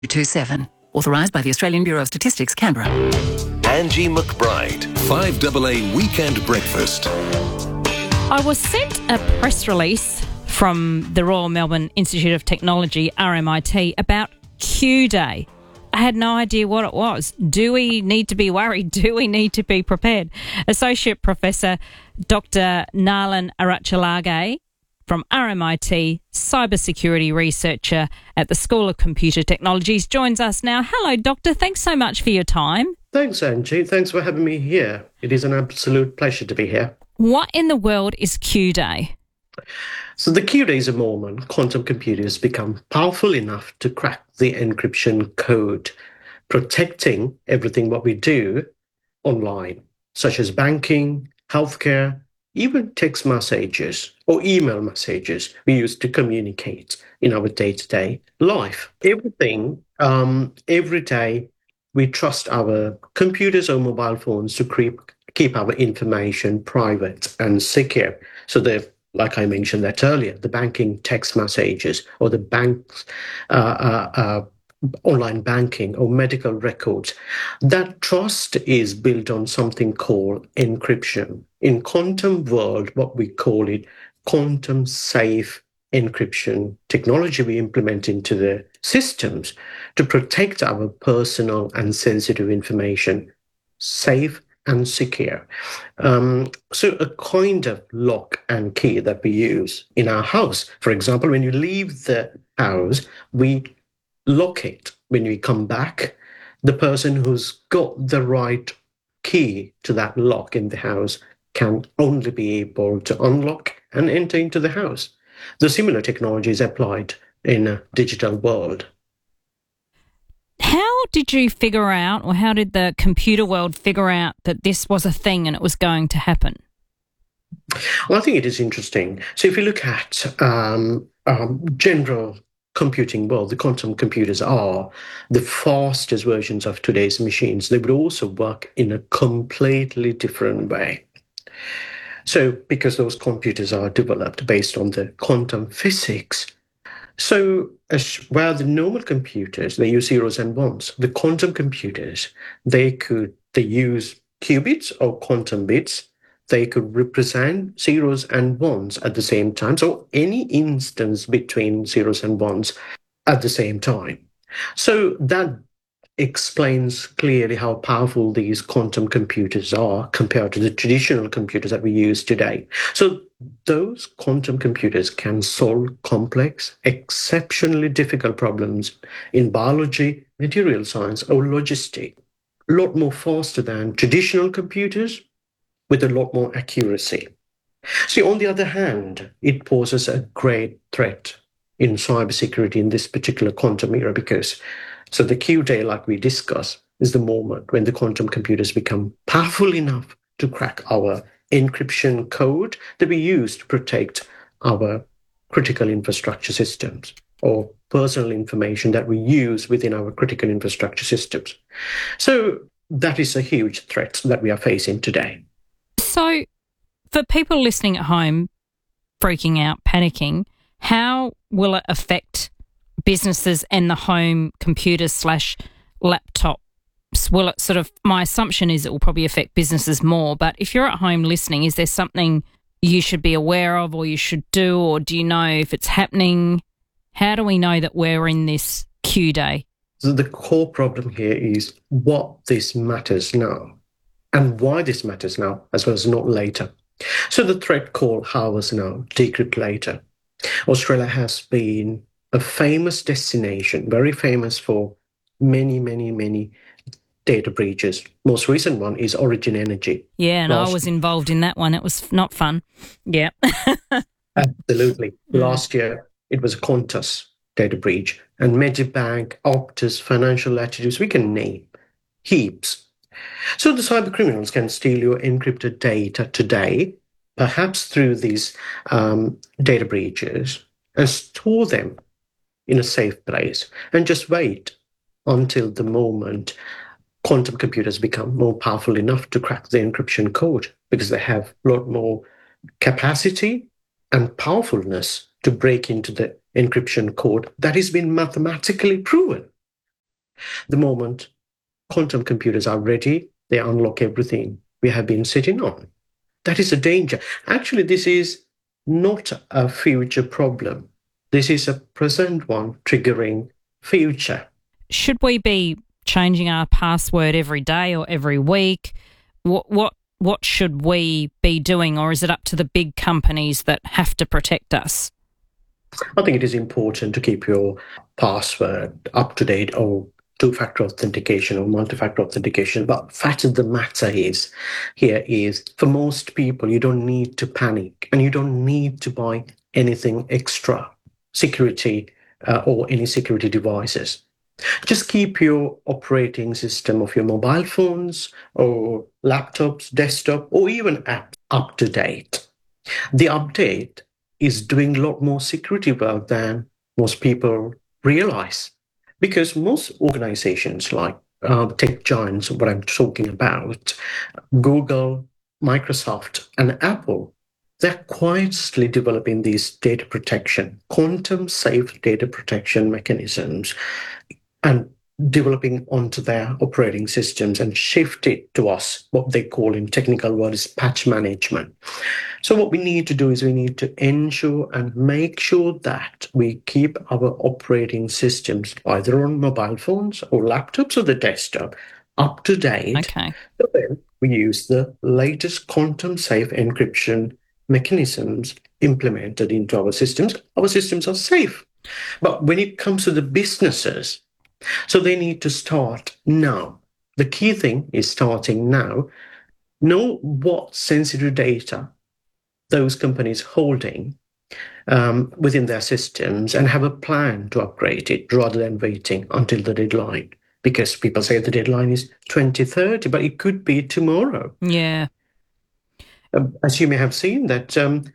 27. Authorised by the Australian Bureau of Statistics, Canberra. Angie McBride, 5AA Weekend Breakfast. I was sent a press release from the Royal Melbourne Institute of Technology, RMIT, about Q Day. I had no idea what it was. Do we need to be worried? Do we need to be prepared? Associate Professor Dr. Nalan Arachalage from RMIT, cybersecurity researcher at the School of Computer Technologies, joins us now. Hello, Doctor. Thanks so much for your time. Thanks, Angie. Thanks for having me here. It is an absolute pleasure to be here. What in the world is Q Day? So the Q Day is a moment quantum computers become powerful enough to crack the encryption code, protecting everything what we do online, such as banking, healthcare, even text messages or email messages we use to communicate in our day-to-day life. Everything, every day, we trust our computers or mobile phones to keep our information private and secure. So like I mentioned that earlier, the banking text messages or the bank's online banking or medical records, that trust is built on something called encryption. In quantum world, what we call it, quantum safe encryption technology we implement into the systems to protect our personal and sensitive information safe and secure. So a kind of lock and key that we use in our house. For example, when you leave the house, we lock it. When we come back, the person who's got the right key to that lock in the house can only be able to unlock and enter into the house. The similar technology is applied in a digital world. How did you figure out, or how did the computer world figure out that this was a thing and it was going to happen? Well, I think it is interesting. So if you look at general computing world, the quantum computers are the fastest versions of today's machines. They would also work in a completely different way. So because those computers are developed based on the quantum physics, so while the normal computers, they use zeros and ones, the quantum computers, they use qubits or quantum bits. They could represent zeros and ones at the same time. So any instance between zeros and ones at the same time. So that explains clearly how powerful these quantum computers are compared to the traditional computers that we use today. So those quantum computers can solve complex, exceptionally difficult problems in biology, material science, or logistics a lot more faster than traditional computers with a lot more accuracy. See, on the other hand, it poses a great threat in cybersecurity in this particular quantum era because so the Q Day, like we discussed, is the moment when the quantum computers become powerful enough to crack our encryption code that we use to protect our critical infrastructure systems or personal information that we use within our critical infrastructure systems. So that is a huge threat that we are facing today. So for people listening at home, freaking out, panicking, how will it affect businesses and the home computers / laptops? Will it sort of, my assumption is it will probably affect businesses more, but if you're at home listening, is there something you should be aware of or you should do, or do you know if it's happening? How do we know that we're in this Q Day? So the core problem here is what this matters now and why this matters now as well as not later. So the threat called Harvest Now, Decrypt Later. Australia has been a famous destination, very famous for many data breaches. Most recent one is Origin Energy. Yeah, and I was involved in that one. It was not fun. Yeah. Absolutely. Last year, it was a Qantas data breach. And Medibank, Optus, Financial Latitudes, we can name heaps. So the cyber criminals can steal your encrypted data today, perhaps through these data breaches, and store them in a safe place and just wait until the moment quantum computers become more powerful enough to crack the encryption code because they have a lot more capacity and powerfulness to break into the encryption code that has been mathematically proven. The moment quantum computers are ready, they unlock everything we have been sitting on. That is a danger. Actually, this is not a future problem. This is a present one triggering future. Should we be changing our password every day or every week? What should we be doing, or is it up to the big companies that have to protect us? I think it is important to keep your password up to date, or two-factor authentication or multi-factor authentication. But fact of the matter is, for most people, you don't need to panic and you don't need to buy anything extra security or any security devices. Just keep your operating system of your mobile phones or laptops, desktop, or even apps up to date. The update is doing a lot more security work than most people realize. Because most organizations like tech giants, what I'm talking about, Google, Microsoft, and Apple, they're quietly developing these data protection, quantum safe data protection mechanisms and developing onto their operating systems and shift it to us, what they call in technical word is patch management. So what we need to do is we need to ensure and make sure that we keep our operating systems either on mobile phones or laptops or the desktop up to date. Okay. So then we use the latest quantum safe encryption mechanisms implemented into our systems. Our systems are safe. But when it comes to the businesses, so they need to start now. The key thing is starting now. Know what sensitive data those companies holding within their systems and have a plan to upgrade it rather than waiting until the deadline. Because people say the deadline is 2030, but it could be tomorrow. Yeah. As you may have seen that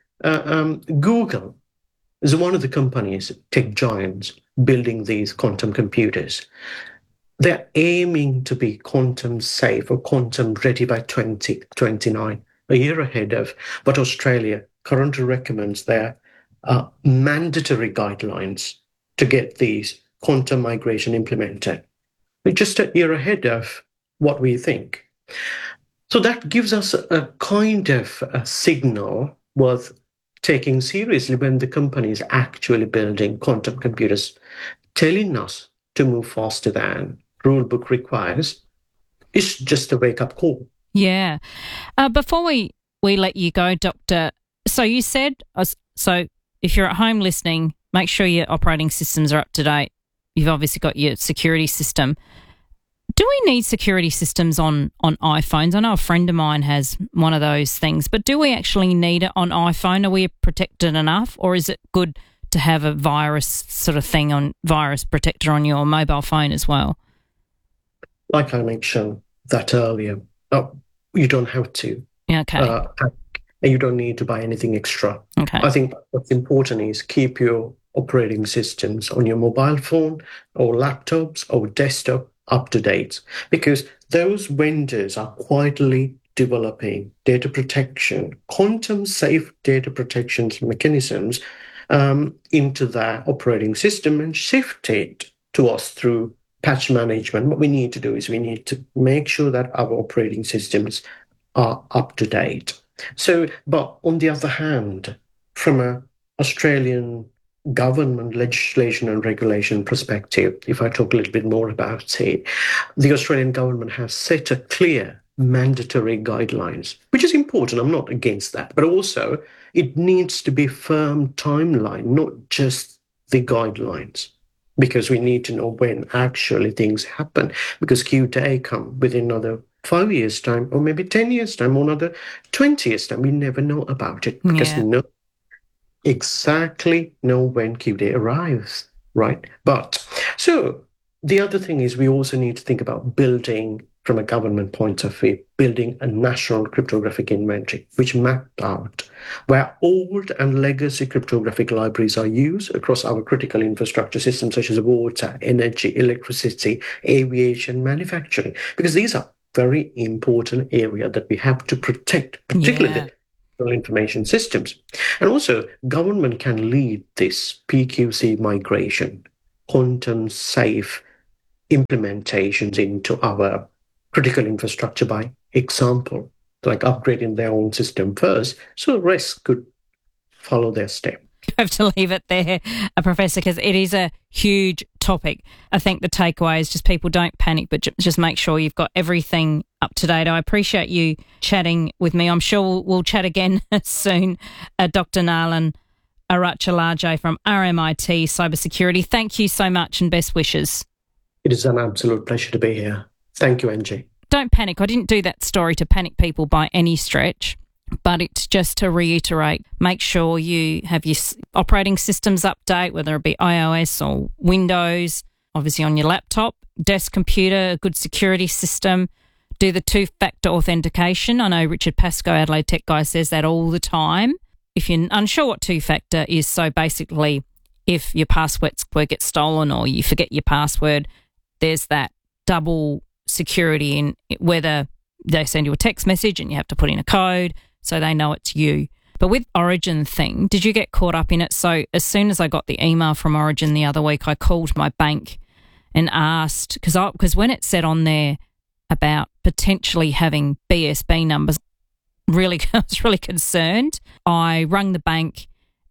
Google is one of the companies, tech giants, building these quantum computers. They're aiming to be quantum safe or quantum ready by 2029, a year ahead of what Australia currently recommends their mandatory guidelines to get these quantum migration implemented. We're just a year ahead of what we think. So that gives us a kind of a signal worth taking seriously when the company is actually building quantum computers, telling us to move faster than rulebook requires. It's just a wake-up call. Yeah. Before we let you go, Doctor, so you said, so if you're at home listening, make sure your operating systems are up to date. You've obviously got your security system. Do we need security systems on iPhones? I know a friend of mine has one of those things, but do we actually need it on iPhone? Are we protected enough, or is it good to have a virus sort of thing on virus protector on your mobile phone as well? Like I mentioned that earlier, you don't have to. Okay. And you don't need to buy anything extra. Okay. I think what's important is keep your operating systems on your mobile phone or laptops or desktop up to date, because those vendors are quietly developing data protection, quantum safe data protection mechanisms into their operating system and shift it to us through patch management. What we need to do is we need to make sure that our operating systems are up to date. So, but on the other hand, from an Australian government legislation and regulation perspective, if I talk a little bit more about it, the Australian government has set a clear mandatory guidelines, which is important. I'm not against that, but also it needs to be firm timeline, not just the guidelines, because we need to know when actually things happen, because Q-Day come within another 5 years' time, or maybe 10 years' time, or another 20 years' time. We never know about it because exactly know when Q-Day arrives, right? But so the other thing is we also need to think about building, from a government point of view, building a national cryptographic inventory, which mapped out where old and legacy cryptographic libraries are used across our critical infrastructure systems, such as water, energy, electricity, aviation, manufacturing, because these are very important area that we have to protect, particularly the information systems. And also, government can lead this PQC migration, quantum safe implementations into our critical infrastructure by example, like upgrading their own system first, so the rest could follow their step. I have to leave it there, Professor, because it is a huge topic. I think the takeaway is just people don't panic, but just make sure you've got everything up to date. I appreciate you chatting with me. I'm sure we'll chat again soon. Dr. Nalan Arachalajay from RMIT Cybersecurity. Thank you so much and best wishes. It is an absolute pleasure to be here. Thank you, Angie. Don't panic. I didn't do that story to panic people by any stretch. But it's just to reiterate, make sure you have your operating systems update, whether it be iOS or Windows, obviously on your laptop, desk computer, a good security system, do the two-factor authentication. I know Richard Pascoe, Adelaide Tech Guy, says that all the time. If you're unsure what two-factor is, so basically if your password gets stolen or you forget your password, there's that double security in whether they send you a text message and you have to put in a code so they know it's you. But with Origin thing, did you get caught up in it? So as soon as I got the email from Origin the other week, I called my bank and asked, because when it said on there about potentially having BSB numbers, I was really concerned. I rang the bank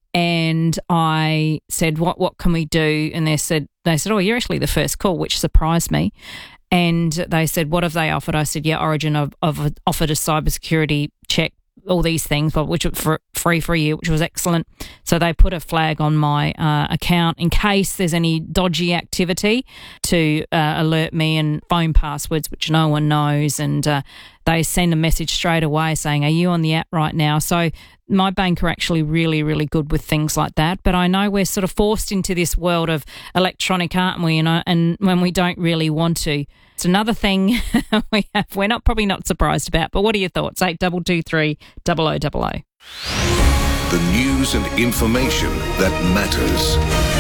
and I said, what can we do? And they said, oh, you're actually the first call, which surprised me. And they said, what have they offered? I said, yeah, Origin have offered a cybersecurity check, all these things, but which for free for a year, which was excellent. So they put a flag on my account in case there's any dodgy activity to alert me, and phone passwords, which no one knows. And they send a message straight away saying, are you on the app right now? So my bank are actually really, really good with things like that. But I know we're sort of forced into this world of electronic, aren't we? And when we don't really want to. It's another thing we're probably not surprised about. But what are your thoughts? 8223 0000. The news and information that matters.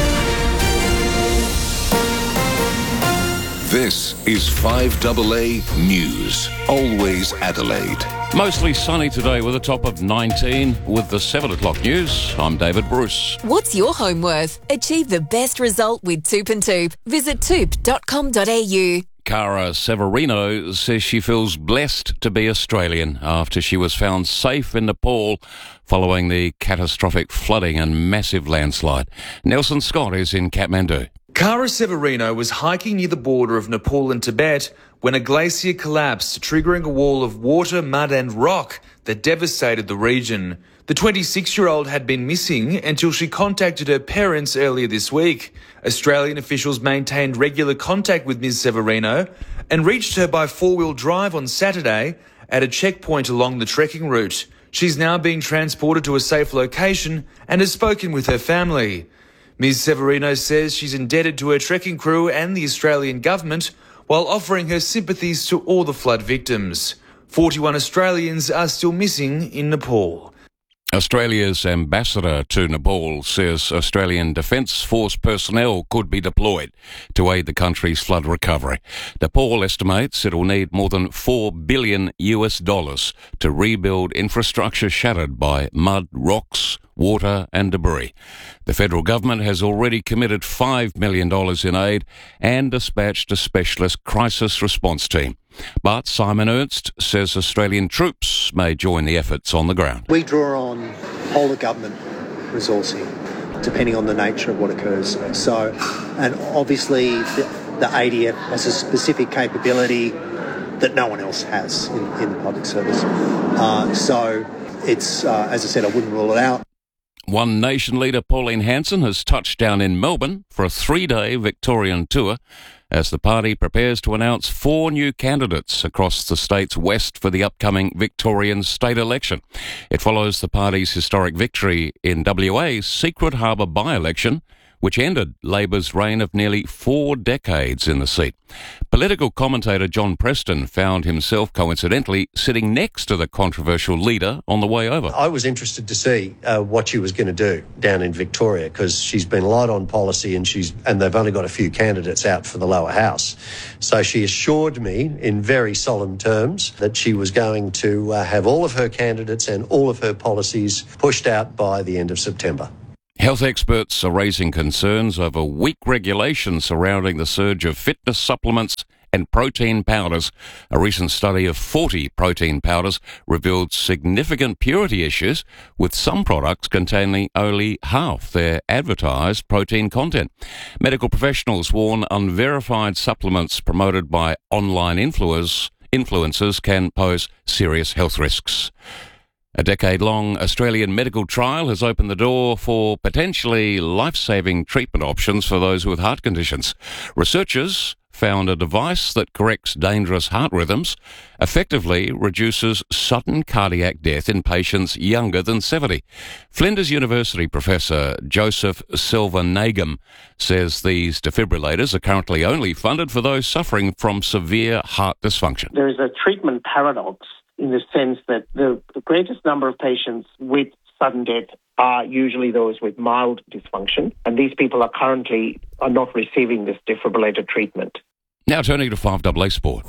This is 5AA News. Always Adelaide. Mostly sunny today with a top of 19 with the 7 o'clock news. I'm David Bruce. What's your home worth? Achieve the best result with Toop and Toop. Visit toop.com.au. Cara Severino says she feels blessed to be Australian after she was found safe in Nepal following the catastrophic flooding and massive landslide. Nelson Scott is in Kathmandu. Cara Severino was hiking near the border of Nepal and Tibet when a glacier collapsed, triggering a wall of water, mud and rock that devastated the region. The 26-year-old had been missing until she contacted her parents earlier this week. Australian officials maintained regular contact with Ms. Severino and reached her by four-wheel drive on Saturday at a checkpoint along the trekking route. She's now being transported to a safe location and has spoken with her family. Ms. Severino says she's indebted to her trekking crew and the Australian government while offering her sympathies to all the flood victims. 41 Australians are still missing in Nepal. Australia's ambassador to Nepal says Australian Defence Force personnel could be deployed to aid the country's flood recovery. Nepal estimates it will need more than $4 billion to rebuild infrastructure shattered by mud, rocks, water and debris. The federal government has already committed $5 million in aid and dispatched a specialist crisis response team. But Simon Ernst says Australian troops may join the efforts on the ground. We draw on whole of government resourcing, depending on the nature of what occurs. So, and obviously the ADF has a specific capability that no one else has in the public service. So it's, as I said, I wouldn't rule it out. One Nation leader, Pauline Hanson, has touched down in Melbourne for a 3-day Victorian tour as the party prepares to announce 4 new candidates across the state's west for the upcoming Victorian state election. It follows the party's historic victory in WA's Secret Harbour by-election, which ended Labor's reign of nearly 4 decades in the seat. Political commentator John Preston found himself coincidentally sitting next to the controversial leader on the way over. I was interested to see what she was going to do down in Victoria, because she's been light on policy and they've only got a few candidates out for the lower house. So she assured me in very solemn terms that she was going to have all of her candidates and all of her policies pushed out by the end of September. Health experts are raising concerns over weak regulation surrounding the surge of fitness supplements and protein powders. A recent study of 40 protein powders revealed significant purity issues, with some products containing only half their advertised protein content. Medical professionals warn unverified supplements promoted by online influencers can pose serious health risks. A decade-long Australian medical trial has opened the door for potentially life-saving treatment options for those with heart conditions. Researchers found a device that corrects dangerous heart rhythms, effectively reduces sudden cardiac death in patients younger than 70. Flinders University professor Joseph Silvanagam says these defibrillators are currently only funded for those suffering from severe heart dysfunction. There is a treatment paradox in the sense that the greatest number of patients with sudden death are usually those with mild dysfunction, and these people are not receiving this defibrillator treatment. Now turning to 5AA Sport.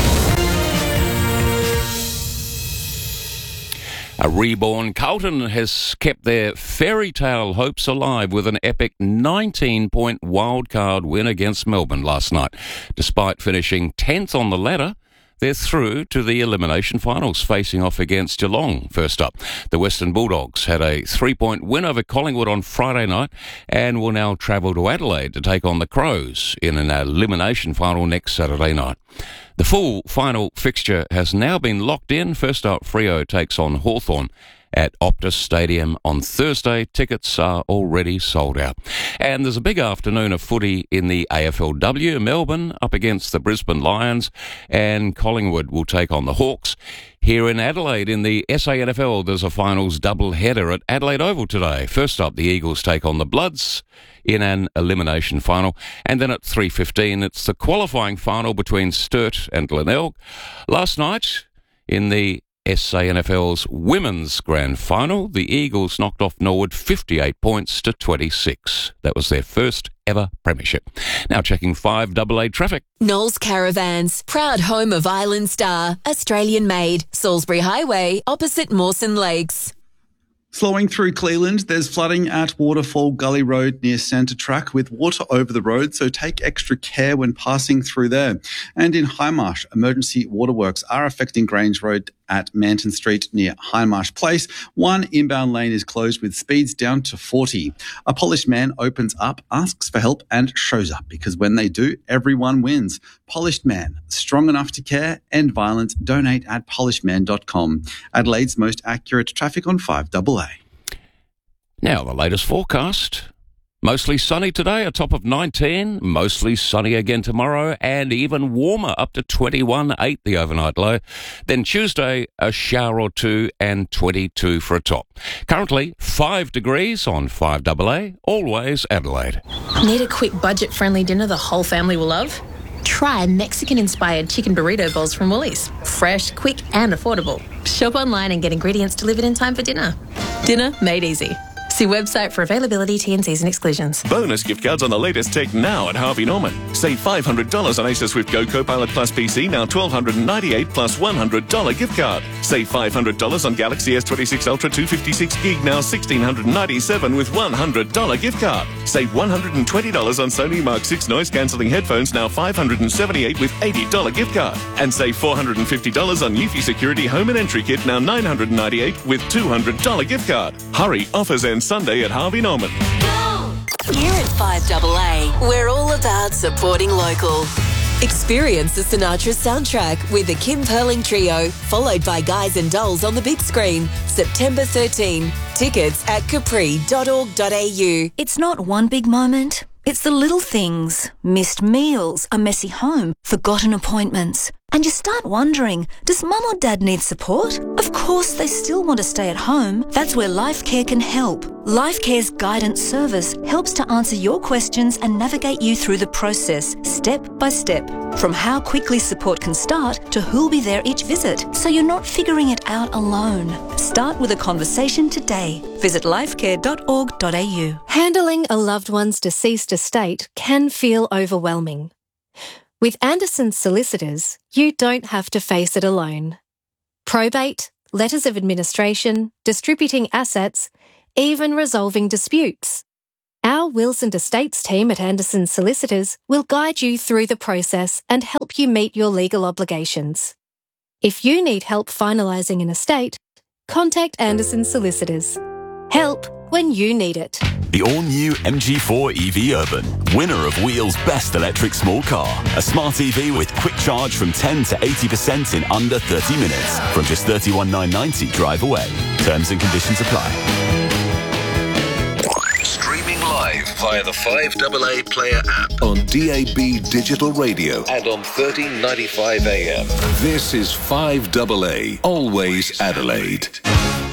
A reborn Carlton has kept their fairy tale hopes alive with an epic 19-point wildcard win against Melbourne last night. Despite finishing 10th on the ladder, they're through to the elimination finals, facing off against Geelong first up. The Western Bulldogs had a 3-point win over Collingwood on Friday night and will now travel to Adelaide to take on the Crows in an elimination final next Saturday night. The full final fixture has now been locked in. First up, Freo takes on Hawthorn at Optus Stadium on Thursday. Tickets are already sold out. And there's a big afternoon of footy in the AFLW. Melbourne up against the Brisbane Lions, and Collingwood will take on the Hawks. Here in Adelaide, in the SANFL, there's a finals double-header at Adelaide Oval today. First up, the Eagles take on the Bloods in an elimination final. And then at 3:15, it's the qualifying final between Sturt and Glenelg. Last night, in the SANFL's Women's Grand Final, the Eagles knocked off Norwood 58 points to 26. That was their first ever premiership. Now checking 5AA traffic. Knowles Caravans, proud home of Island Star, Australian made, Salisbury Highway, opposite Mawson Lakes. Slowing through Cleveland, there's flooding at Waterfall Gully Road near Centre Track with water over the road, so take extra care when passing through there. And in Highmarsh, emergency waterworks are affecting Grange Road at Manton Street near Highmarsh Place. One inbound lane is closed with speeds down to 40. A Polished Man opens up, asks for help and shows up, because when they do, everyone wins. Polished Man, strong enough to care, end violence, donate at polishedman.com. Adelaide's most accurate traffic on 5AA. Now the latest forecast. Mostly sunny today, a top of 19. Mostly sunny again tomorrow, and even warmer, up to 21.8 the overnight low. Then Tuesday, a shower or two, and 22 for a top. Currently 5 degrees on 5AA, always Adelaide. Need a quick budget-friendly dinner the whole family will love? Try Mexican-inspired chicken burrito bowls from Woolies. Fresh, quick and affordable. Shop online and get ingredients delivered in time for dinner. Dinner made easy. See website for availability, T&Cs and exclusions. Bonus gift cards on the latest tech now at Harvey Norman. Save $500 on Acer Swift Go Copilot Plus PC, now $1,298 plus $100 gift card. Save $500 on Galaxy S26 Ultra 256GB, now $1,697 with $100 gift card. Save $120 on Sony Mark 6 noise cancelling headphones, now $578 with $80 gift card. And save $450 on Eufy Security Home and Entry Kit, now $998 with $200 gift card. Hurry, offers end Sunday at Harvey Norman. Here at 5AA, we're all about supporting local. Experience the Sinatra soundtrack with the Kim Perling Trio, followed by Guys and Dolls on the big screen, September 13. Tickets at capri.org.au. It's not one big moment. It's the little things. Missed meals, a messy home, forgotten appointments. And you start wondering, does mum or dad need support? Of course, they still want to stay at home. That's where LifeCare can help. LifeCare's guidance service helps to answer your questions and navigate you through the process, step by step. From how quickly support can start to who'll be there each visit, so you're not figuring it out alone. Start with a conversation today. Visit lifecare.org.au. Handling a loved one's deceased estate can feel overwhelming. With Anderson's solicitors, you don't have to face it alone. Probate, letters of administration, distributing assets, even resolving disputes. Our wills and estates team at Anderson Solicitors will guide you through the process and help you meet your legal obligations. If you need help finalising an estate, contact Anderson Solicitors. Help when you need it. The all-new MG4 EV Urban, winner of Wheel's Best Electric Small Car. A smart EV with quick charge from 10 to 80% in under 30 minutes. From just $31,990 drive away. Terms and conditions apply. Streaming live via the 5AA Player app on DAB Digital Radio and on 1395 AM. This is 5AA, always Adelaide.